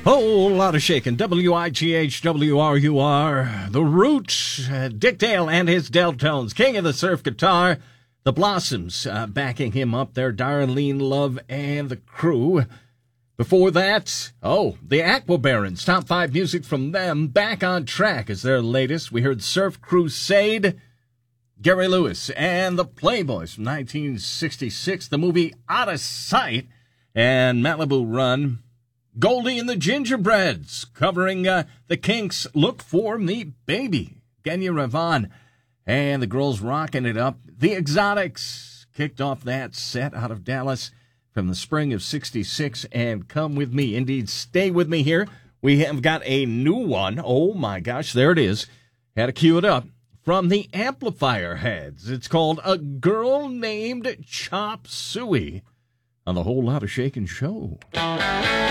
Whole lot of shaking. WIGHWRUR. The Roots. Dick Dale and his Deltones. King of the surf guitar. The Blossoms backing him up there. Darlene Love and the crew. Before that, the Aquabarons. Top 5 music from them. Back on Track is their latest. We heard Surf Crusade. Gary Lewis and the Playboys from 1966. The movie Out of Sight. And Malibu Run. Goldie and the Gingerbreads, covering the Kinks' Look for Me Baby. Kenya Ravan and the girls rocking it up. The Exotics kicked off that set out of Dallas from the spring of 66. And come with me, indeed, stay with me here. We have got a new one. Oh, my gosh, there it is. Had to cue it up. From the Amplifier Heads. It's called A Girl Named Chop Suey on the Whole Lot of Shakin' Show.